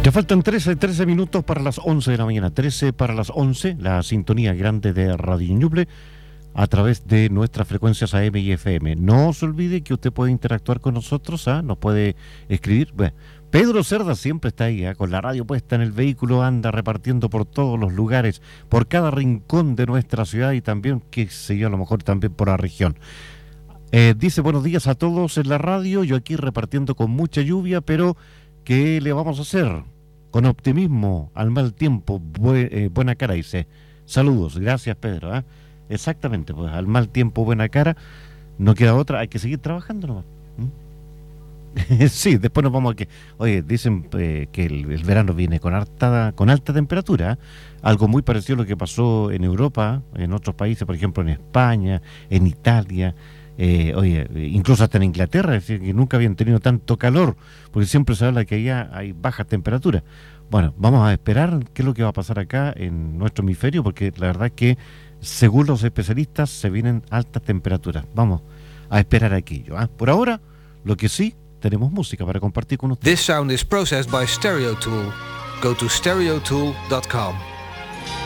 Ya faltan 13 minutos para las 11 de la mañana, 13 para las 11, la sintonía grande de Radio Ñuble a través de nuestras frecuencias AM y FM. No se olvide que usted puede interactuar con nosotros, nos puede escribir. Bueno, Pedro Cerda siempre está ahí, con la radio puesta en el vehículo, anda repartiendo por todos los lugares, por cada rincón de nuestra ciudad y también, qué sé yo, a lo mejor también por la región. Dice buenos días a todos en la radio, yo aquí repartiendo con mucha lluvia, pero ¿qué le vamos a hacer? Con optimismo, al mal tiempo, buena cara, dice. Saludos, gracias Pedro. Exactamente, pues al mal tiempo, buena cara, no queda otra, hay que seguir trabajando nomás. Sí, después nos vamos a que... Oye, dicen que el verano viene con alta temperatura, algo muy parecido a lo que pasó en Europa, en otros países, por ejemplo en España, en Italia... incluso hasta en Inglaterra, es decir, que nunca habían tenido tanto calor, porque siempre se habla que allá hay bajas temperaturas. Bueno, vamos a esperar qué es lo que va a pasar acá en nuestro hemisferio, porque la verdad es que, según los especialistas, se vienen altas temperaturas. Vamos a esperar aquello. Por ahora, lo que sí, tenemos música para compartir con ustedes. This sound is processed by Stereo Tool. Go to stereotool.com.